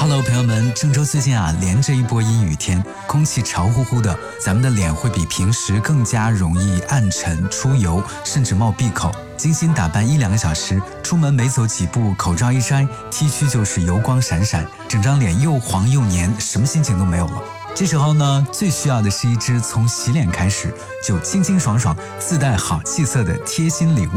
Hello， 朋友们，郑州最近连着一波阴雨天，空气潮乎乎的，咱们的脸会比平时更加容易暗沉、出油，甚至冒闭口。精心打扮1-2个小时，出门没走几步，口罩一摘，T 区就是油光闪闪，整张脸又黄又黏，什么心情都没有了。这时候呢，最需要的是一支从洗脸开始就清清爽爽、自带好气色的贴心礼物。